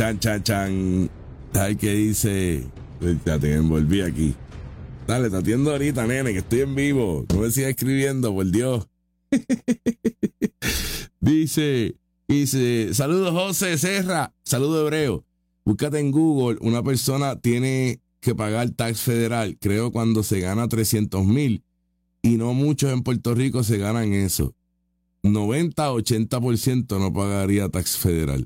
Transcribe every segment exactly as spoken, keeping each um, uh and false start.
Chan, chan, chan. Ay, ¿qué dice? Ya te envolví aquí. Dale, te atiendo ahorita, nene, que estoy en vivo. No me sigas escribiendo, por Dios. Dice, dice, saludos José Serra, saludos Hebreo. Búscate en Google, una persona tiene que pagar tax federal, creo cuando se gana trescientos mil, y no muchos en Puerto Rico se ganan eso. noventa a ochenta por ciento no pagaría tax federal.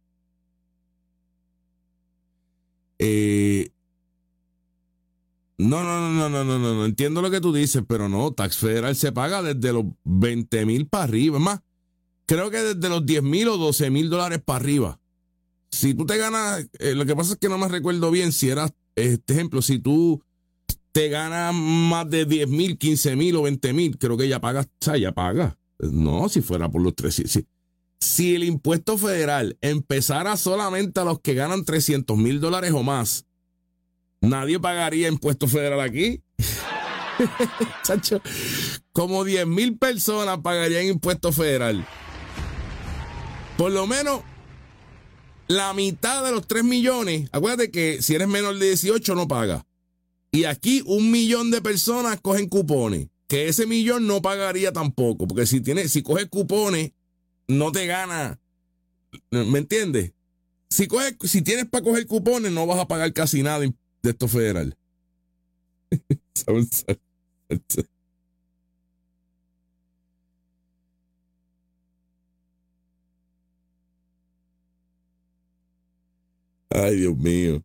Eh, no, no, no, no, no, no, no, entiendo lo que tú dices, pero no, tax federal se paga desde los veinte mil para arriba. Es más, creo que desde los diez mil o doce mil dólares para arriba. Si tú te ganas, eh, lo que pasa es que no me recuerdo bien si era, este ejemplo, si tú te ganas más de diez mil, quince mil o veinte mil, creo que ya pagas, o sea, ya pagas. No, si fuera por los tres. Si, si, si el impuesto federal empezara solamente a los que ganan trescientos mil dólares o más, nadie pagaría impuesto federal aquí. Chacho, como diez mil personas pagarían impuesto federal. Por lo menos la mitad de los tres millones. Acuérdate que si eres menor de dieciocho no pagas. Y aquí un millón de personas cogen cupones. Que ese millón no pagaría tampoco. Porque si tienes, si coges cupones, no te gana. ¿Me entiendes? Si, coges, si tienes para coger cupones, no vas a pagar casi nada de esto federal. Ay, Dios mío.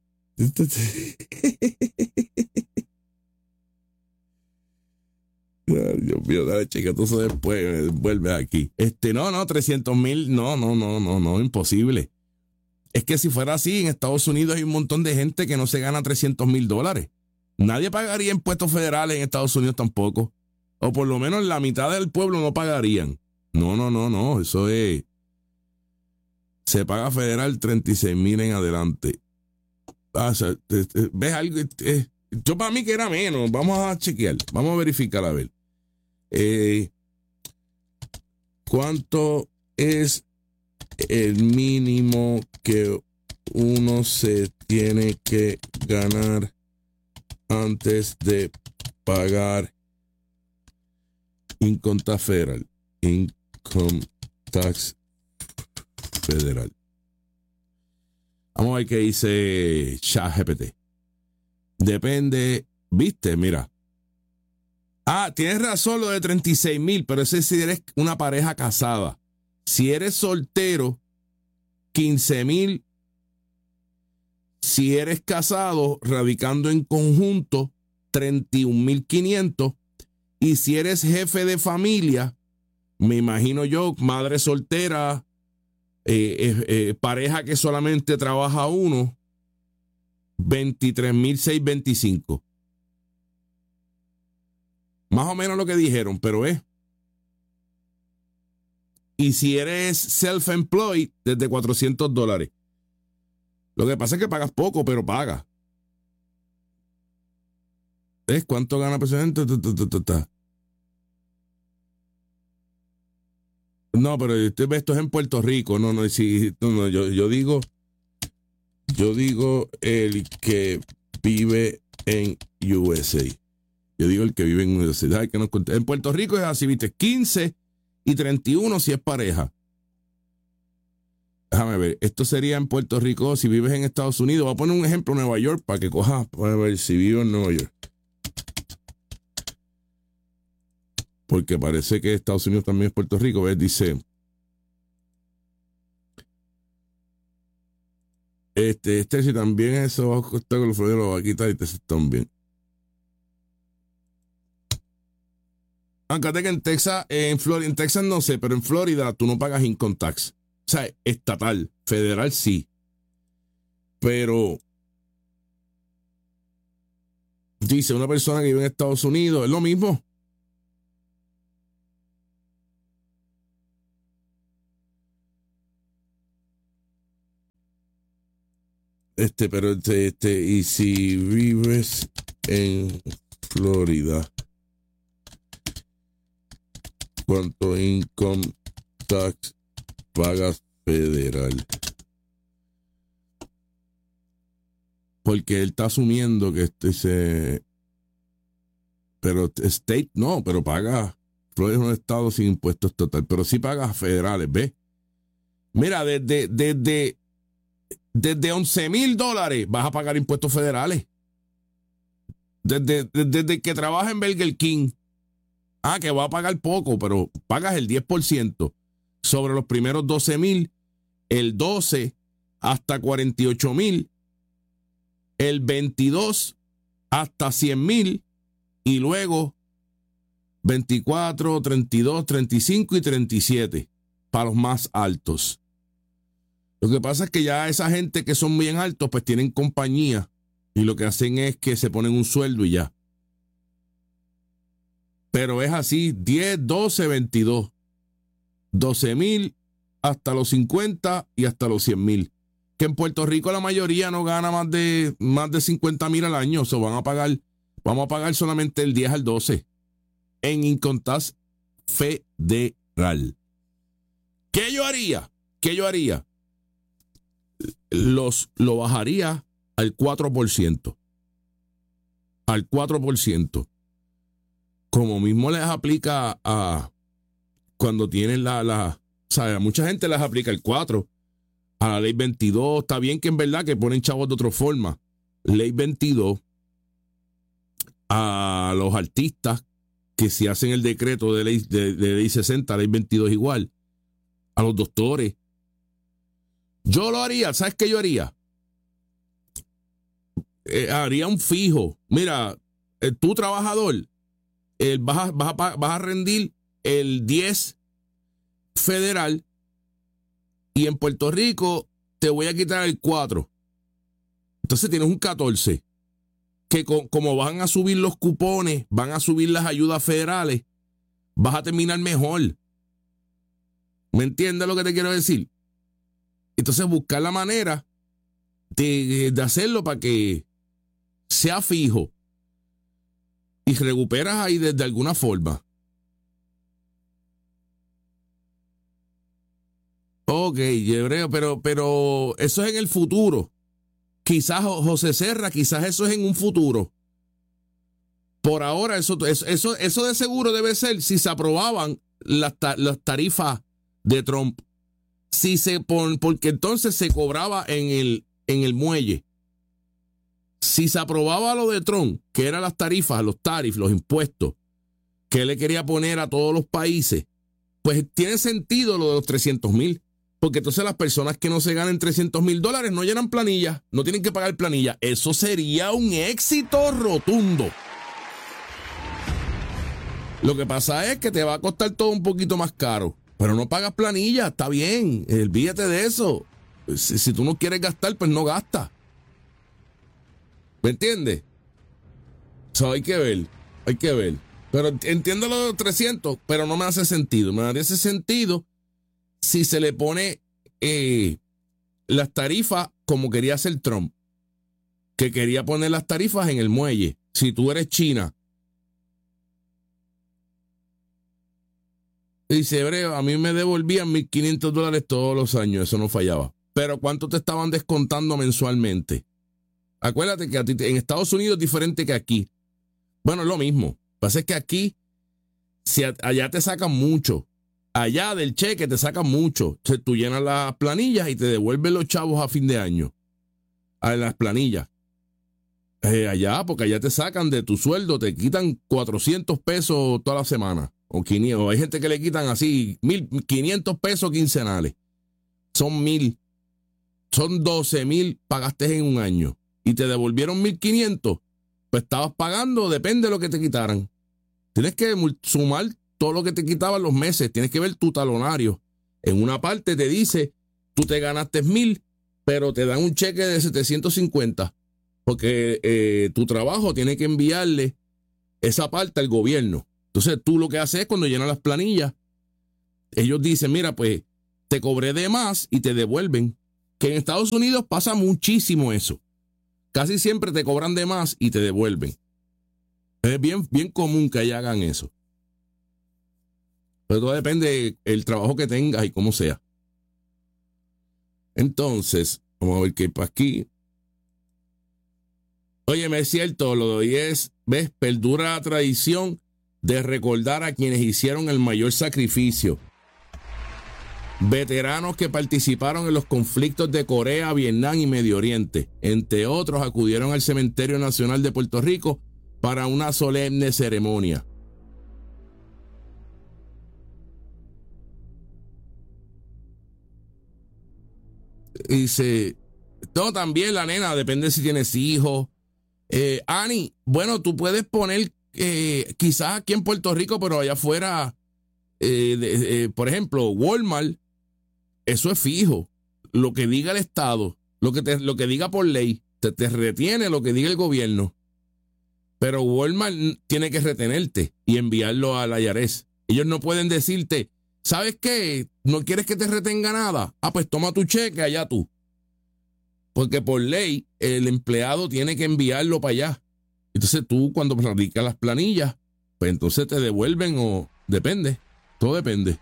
Ay, Dios mío, dale, chica, tú eso después vuelves aquí. Este, no, no, trescientos mil, no, no, no, no, no, imposible. Es que si fuera así, en Estados Unidos hay un montón de gente que no se gana trescientos mil dólares. Nadie pagaría impuestos federales en Estados Unidos tampoco. O por lo menos la mitad del pueblo no pagarían. No, no, no, no, eso es... Se paga federal treinta y seis mil en adelante. Ah, o sea, te, te, ¿ves algo? Eh, yo para mí que era menos. Vamos a chequear. Vamos a verificar a ver. Eh, ¿Cuánto es el mínimo que uno se tiene que ganar antes de pagar income tax federal? Income tax federal. Vamos a ver qué dice ChatGPT. Depende, viste, mira. Ah, tienes razón lo de treinta y seis mil, pero ese si eres una pareja casada. Si eres soltero, quince mil. Si eres casado, radicando en conjunto, treinta y un mil quinientos. Y si eres jefe de familia, me imagino yo, madre soltera, eh, eh, eh, pareja que solamente trabaja uno, veintitrés mil seiscientos veinticinco. Más o menos lo que dijeron, pero es. Y si eres self-employed, desde cuatrocientos dólares. Lo que pasa es que pagas poco, pero pagas. ¿Ves cuánto gana el presidente? No, pero esto es en Puerto Rico. No, no, si, no, no yo, yo digo, yo digo el que vive en U S A. Yo digo el que vive en U S A. Que no, en Puerto Rico es así, viste, quince y treinta y uno si es pareja. Déjame ver, esto sería en Puerto Rico si vives en Estados Unidos. Voy a poner un ejemplo en Nueva York para que cojas, para ver si vivo en Nueva York. Porque parece que Estados Unidos también es Puerto Rico. ¿Ves? Dice, este, este si también eso va a costar con los Florida lo va a quitar y te también. Aunque que en Texas, en Florida, en Texas no sé, pero en Florida tú no pagas income tax. O sea, estatal, federal sí. Pero dice una persona que vive en Estados Unidos, es lo mismo. Este, pero este, este, y si vives en Florida, ¿cuánto income tax pagas federal? porque él está asumiendo que este se... Pero state no, pero paga... Florida es un estado sin impuestos total, pero sí paga federales, ¿ves? Mira, desde, desde, desde once mil dólares vas a pagar impuestos federales. Desde, desde, desde que trabaja en Burger King. Ah, que va a pagar poco, pero pagas el diez por ciento sobre los primeros doce mil, el doce hasta cuarenta y ocho mil, el veintidós hasta cien mil y luego veinticuatro, treinta y dos, treinta y cinco y treinta y siete para los más altos. Lo que pasa es que ya esa gente que son bien altos pues tienen compañía y lo que hacen es que se ponen un sueldo y ya. Pero es así, diez, doce, veintidós, doce mil hasta los cincuenta y hasta los cien mil. Que en Puerto Rico la mayoría no gana más de, más de cincuenta mil al año, o sea, van a pagar, vamos a pagar solamente el diez al doce en income tax federal. ¿Qué yo haría? ¿Qué yo haría? Los, lo bajaría al cuatro por ciento. Al cuatro por ciento. Como mismo les aplica a cuando tienen la, la, o sea, a mucha gente les aplica el cuatro, a la ley veintidós, está bien que en verdad que ponen chavos de otra forma. Ley veintidós, a los artistas que si hacen el decreto de ley, de, de ley sesenta, ley veintidós igual, a los doctores. Yo lo haría, ¿sabes qué yo haría? Eh, haría un fijo. Mira, eh, tú trabajador, eh, vas, a, vas, a, vas a rendir el diez federal y en Puerto Rico te voy a quitar el cuatro. Entonces tienes un catorce. Que co- como van a subir los cupones, van a subir las ayudas federales, vas a terminar mejor. ¿Me entiendes lo que te quiero decir? Entonces buscar la manera de, de hacerlo para que sea fijo y recuperas ahí de, de alguna forma. Ok, Hebreo, pero, pero eso es en el futuro. Quizás José Serra, quizás eso es en un futuro. Por ahora, eso, eso, eso, eso de seguro debe ser si se aprobaban las, ta, las tarifas de Trump. Si se pon, porque entonces se cobraba en el, en el muelle. Si se aprobaba lo de Trump, que eran las tarifas, los tarifs, los impuestos, que él le quería poner a todos los países, pues tiene sentido lo de los trescientos mil. Porque entonces las personas que no se ganen trescientos mil dólares no llenan planilla, no tienen que pagar planilla. Eso sería un éxito rotundo. Lo que pasa es que te va a costar todo un poquito más caro, pero no pagas planilla, está bien, olvídate de eso. Si, si tú no quieres gastar, pues no gastas. ¿Me entiendes? So, hay que ver, hay que ver. Pero entiendo lo de los trescientos, pero no me hace sentido. Me haría ese sentido si se le pone eh, las tarifas como quería hacer Trump, que quería poner las tarifas en el muelle. Si tú eres China, dice Hebreo, a mí me devolvían mil quinientos dólares todos los años, eso no fallaba. Pero ¿cuánto te estaban descontando mensualmente? Acuérdate que a ti, en Estados Unidos es diferente que aquí. Bueno, es lo mismo. Lo que pasa es que aquí, si a, allá te sacan mucho. Allá del cheque te sacan mucho. O sea, tú llenas las planillas y te devuelven los chavos a fin de año. A las planillas. Eh, allá, porque allá te sacan de tu sueldo, te quitan cuatrocientos pesos toda la semana. O quinientos. Hay gente que le quitan así mil, quinientos pesos quincenales. Son mil. Son doce mil pagaste en un año. Y te devolvieron mil quinientos. Pues estabas pagando, depende de lo que te quitaran. Tienes que sumar todo lo que te quitaban los meses, tienes que ver tu talonario. En una parte te dice, tú te ganaste mil, pero te dan un cheque de setecientos cincuenta, porque eh, tu trabajo tiene que enviarle esa parte al gobierno. Entonces tú lo que haces es cuando llenas las planillas, ellos dicen, mira, pues te cobré de más y te devuelven. Que en Estados Unidos pasa muchísimo eso. Casi siempre te cobran de más y te devuelven. Es bien, bien común que allá hagan eso. Pero todo depende del trabajo que tengas y cómo sea. Entonces, vamos a ver qué hay para aquí. Óyeme, es cierto, lo de hoy es, ves, perdura la tradición de recordar a quienes hicieron el mayor sacrificio. Veteranos que participaron en los conflictos de Corea, Vietnam y Medio Oriente, entre otros, acudieron al Cementerio Nacional de Puerto Rico para una solemne ceremonia. Dice, todo también la nena, depende si tienes hijos. Eh, Ani, bueno, tú puedes poner eh, quizás aquí en Puerto Rico, pero allá afuera, eh, de, eh, por ejemplo, Walmart, eso es fijo. Lo que diga el Estado, lo que, te, lo que diga por ley, te, te retiene lo que diga el gobierno. Pero Walmart tiene que retenerte y enviarlo a la I R S. Ellos no pueden decirte, ¿sabes qué? ¿No quieres que te retenga nada? Ah, pues toma tu cheque, allá tú. Porque por ley, el empleado tiene que enviarlo para allá. Entonces tú, cuando radicas las planillas, pues entonces te devuelven o depende. Todo depende.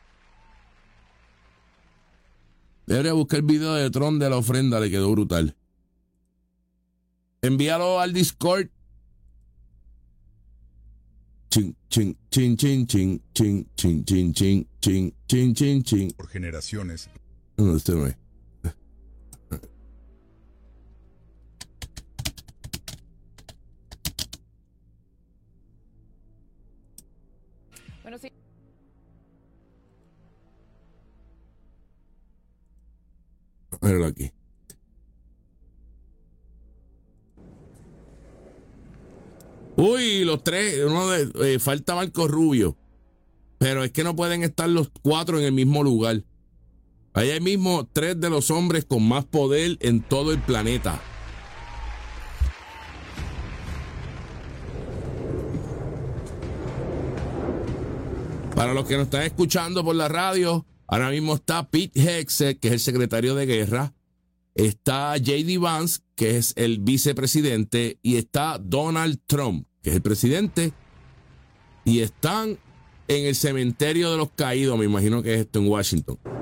Debería buscar el video de Tron de la ofrenda, le quedó brutal. Envíalo al Discord. Chin, chin, chin, chin, chin, chin, chin, chin, chin, chin, chin, chin, chin. Por generaciones. No, este no es. Bueno, sí. Míralo aquí. Uy, los tres, uno de, eh, falta Marco Rubio. Pero es que no pueden estar los cuatro en el mismo lugar. Ahí hay mismo tres de los hombres con más poder en todo el planeta. Para los que nos están escuchando por la radio, ahora mismo está Pete Hegseth, que es el secretario de guerra. Está J D Vance, que es el vicepresidente. Y está Donald Trump, que es el presidente. Y están en el cementerio de los caídos, me imagino que es esto en Washington.